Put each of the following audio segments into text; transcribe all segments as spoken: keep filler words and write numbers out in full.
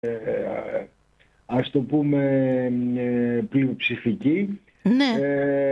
ας το πούμε πλειοψηφική, ναι.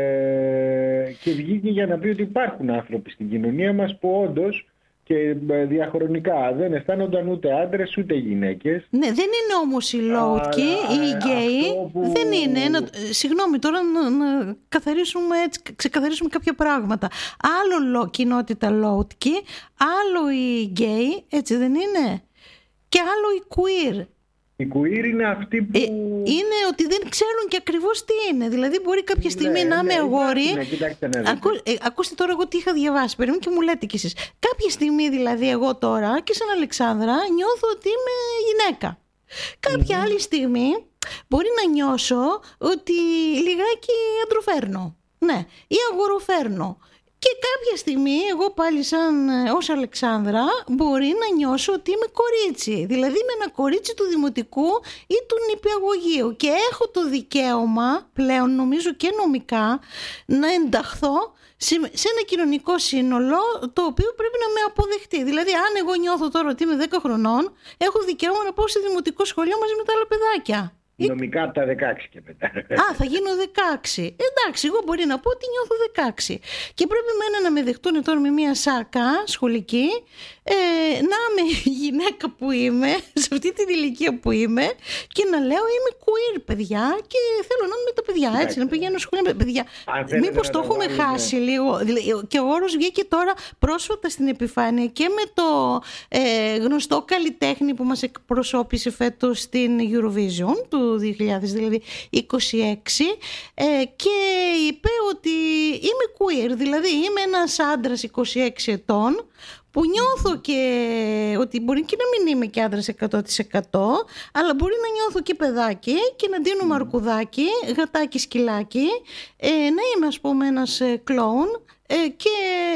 ε, και βγήκε για να πει ότι υπάρχουν άνθρωποι στην κοινωνία μας που όντως και διαχρονικά δεν αισθάνονταν ούτε άντρες ούτε γυναίκες. Ναι, δεν είναι όμως οι λόουτκοι ή οι γκέι, που... δεν είναι. Ένα... Συγγνώμη, τώρα να, να καθαρίσουμε, έτσι, ξεκαθαρίσουμε κάποια πράγματα. Άλλο κοινότητα λόουτκοι, άλλο οι γκέι, έτσι δεν είναι? Και άλλο οι queer. Οι queer είναι αυτοί που... Ε, είναι ότι δεν ξέρουν και ακριβώς τι είναι. Δηλαδή μπορεί κάποια στιγμή ναι, να είμαι ναι, αγόρι. Ναι, κοιτάξτε, ναι, Ακού, ε, ακούστε τώρα εγώ τι είχα διαβάσει. Περίμενε και μου λέτε κι εσείς. Κάποια στιγμή δηλαδή εγώ τώρα και σαν Αλεξάνδρα νιώθω ότι είμαι γυναίκα. Κάποια mm-hmm. άλλη στιγμή μπορεί να νιώσω ότι λιγάκι αντροφέρνω. Ναι, ή αγοροφέρνω. Και κάποια στιγμή εγώ πάλι σαν ως Αλεξάνδρα μπορεί να νιώσω ότι είμαι κορίτσι. Δηλαδή είμαι ένα κορίτσι του δημοτικού ή του νηπιαγωγείου. Και έχω το δικαίωμα πλέον νομίζω και νομικά να ενταχθώ σε ένα κοινωνικό σύνολο το οποίο πρέπει να με αποδεχτεί. Δηλαδή αν εγώ νιώθω τώρα ότι είμαι δέκα χρονών, έχω δικαίωμα να πάω σε δημοτικό σχολείο μαζί με τα άλλα παιδάκια. Νομικά από τα δεκαέξι και μετά. Α, θα γίνω δεκαέξι. Εντάξει, εγώ μπορεί να πω ότι νιώθω δεκαέξι. Και πρέπει μένα να με δεχτούν τώρα με μια σάκα σχολική, ε, να είμαι η γυναίκα που είμαι, σε αυτή την ηλικία που είμαι, και να λέω είμαι queer, παιδιά, και θέλω να είμαι με τα παιδιά, έτσι, εντάξει, να πηγαίνω σχολείο με τα παιδιά. Μήπως το έχουμε χάσει λίγο? Και ο όρος βγήκε τώρα πρόσφατα στην επιφάνεια και με το ε, γνωστό καλλιτέχνη που μας εκπροσώπησε φέτος στην Eurovision του δύο χιλιάδες είκοσι έξι, ε, και είπε ότι είμαι queer, δηλαδή είμαι ένας άντρας είκοσι έξι ετών που νιώθω και ότι μπορεί και να μην είμαι και άντρας εκατό τοις εκατό, αλλά μπορεί να νιώθω και παιδάκι και να δίνω αρκουδάκι, γατάκι, σκυλάκι, ε, να είμαι ας πούμε ένας κλόουν, ε, και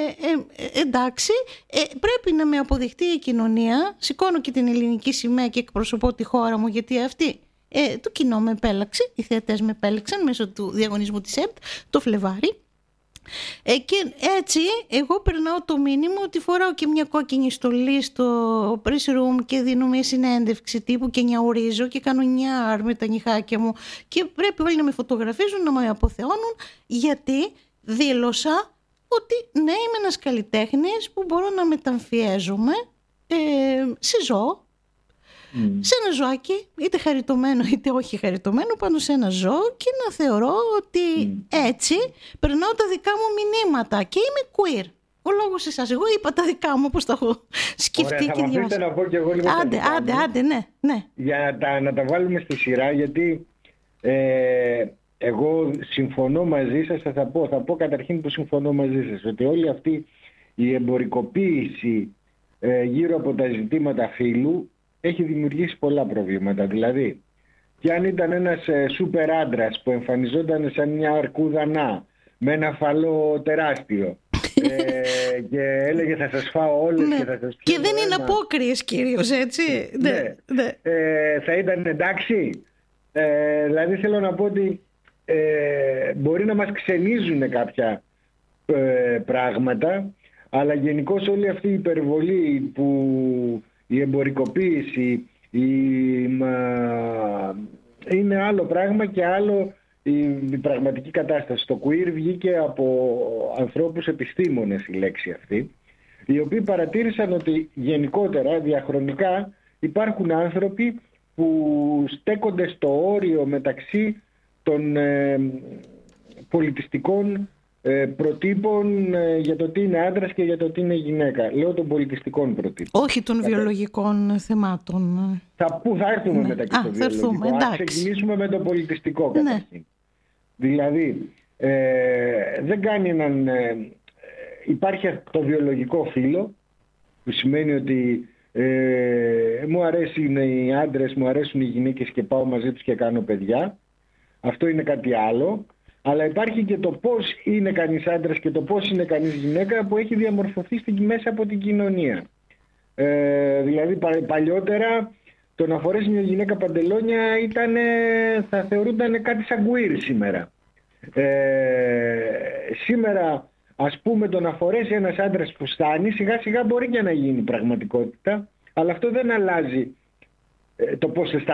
ε, εντάξει, ε, πρέπει να με αποδεχτεί η κοινωνία. Σηκώνω και την ελληνική σημαία και εκπροσωπώ τη χώρα μου, γιατί αυτή Ε, το κοινό με επέλεξε, οι θεατές με επέλεξαν μέσω του διαγωνισμού της ΕΠΤ το Φλεβάρι, ε, και έτσι εγώ περνάω το μήνυμα ότι φοράω και μια κόκκινη στολή στο press room και δίνω μια συνέντευξη τύπου και νιαουρίζω και κάνω νιάρ με τα νυχάκια μου και πρέπει όλοι να με φωτογραφίζουν, να με αποθεώνουν, γιατί δήλωσα ότι ναι, είμαι ένας καλλιτέχνης που μπορώ να μεταμφιέζομαι ε, σε ζώο, Mm. σε ένα ζωάκι, είτε χαριτωμένο είτε όχι χαριτωμένο, πάνω σε ένα ζώο, και να θεωρώ ότι mm. έτσι περνάω τα δικά μου μηνύματα και είμαι queer. Ο λόγος εσάς, εγώ είπα τα δικά μου όπως τα έχω σκεφτεί. Ωραία, και διαβάσει. Να πω και εγώ λίγο άντε, τα άντε, άντε, ναι, ναι. Για να τα, να τα βάλουμε στη σειρά, γιατί ε, εγώ συμφωνώ μαζί σας, θα πω, θα πω καταρχήν που συμφωνώ μαζί σας, ότι όλη αυτή η εμπορικοποίηση ε, γύρω από τα ζητήματα φύλου έχει δημιουργήσει πολλά προβλήματα. Δηλαδή, και αν ήταν ένας ε, σούπερ άντρας που εμφανιζόταν σαν μια αρκούδα να, με ένα φαλό τεράστιο ε, και έλεγε θα σας φάω όλες ναι. και θα σας πιω. Και δεν είναι απόκριες κυρίως, έτσι. Ναι, ναι, ναι. Ε, θα ήταν εντάξει. Ε, δηλαδή θέλω να πω ότι ε, μπορεί να μας ξενίζουν κάποια ε, πράγματα, αλλά γενικώς όλη αυτή η υπερβολή που η εμπορικοποίηση η, μα, είναι άλλο πράγμα και άλλο η, η πραγματική κατάσταση. Το queer βγήκε από ανθρώπους επιστήμονες, η λέξη αυτή, οι οποίοι παρατήρησαν ότι γενικότερα, διαχρονικά, υπάρχουν άνθρωποι που στέκονται στο όριο μεταξύ των ε, πολιτιστικών ε, προτύπων ε, για το τι είναι άντρας και για το τι είναι γυναίκα. Λέω των πολιτιστικών προτύπων. Όχι των Κατα... βιολογικών θεμάτων. Θα, πού θα έρθουμε ναι. μετά και στο βιολογικό. Ας ξεκινήσουμε με το πολιτιστικό καταρχήν. Ναι. Δηλαδή, ε, δεν κάνει έναν... Ε, υπάρχει το βιολογικό φύλο, που σημαίνει ότι ε, μου αρέσουν οι άντρες, μου αρέσουν οι γυναίκες και πάω μαζί τους και κάνω παιδιά. Αυτό είναι κάτι άλλο. Αλλά υπάρχει και το πώς είναι κανείς άντρας και το πώς είναι κανείς γυναίκα, που έχει διαμορφωθεί στην, μέσα από την κοινωνία. Ε, δηλαδή παλιότερα το να φορέσει μια γυναίκα παντελόνια ήταν, θα θεωρούνταν κάτι σαν queer σήμερα. Ε, σήμερα ας πούμε το να φορέσει ένας άντρας φουστάνι σιγά σιγά μπορεί και να γίνει πραγματικότητα, αλλά αυτό δεν αλλάζει το πώς